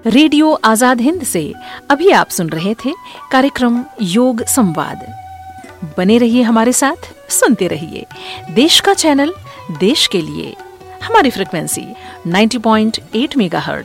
Radio Azad Hind से अभी आप सुन रहे थे कार्यक्रम योग संवाद। बने रहिए हमारे साथ, सुनते रहिए देश का चैनल, देश के लिए। हमारी फ्रिक्वेंसी 90.8 मेगाहर्ट्ज।